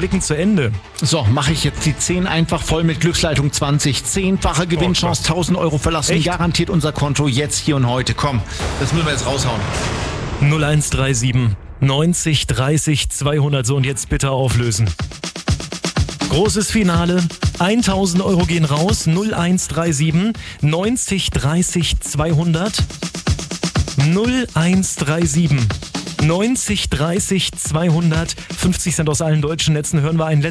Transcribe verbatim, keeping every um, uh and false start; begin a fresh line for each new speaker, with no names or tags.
blicken zu Ende.
So, mache ich jetzt die zehn einfach voll mit Glücksleitung zwanzig. Zehnfache Gewinnchance, tausend Euro verlassen.
Echt?
Garantiert unser Konto jetzt, hier und heute. Komm, das müssen wir jetzt raushauen.
null eins drei sieben neunzig dreißig zweihundert. So, und jetzt bitte auflösen. Großes Finale. tausend Euro gehen raus. null eins drei sieben neunzig dreißig zweihundert. null eins drei sieben neunzig dreißig zweihundert. fünfzig Cent aus allen deutschen Netzen. Hören wir ein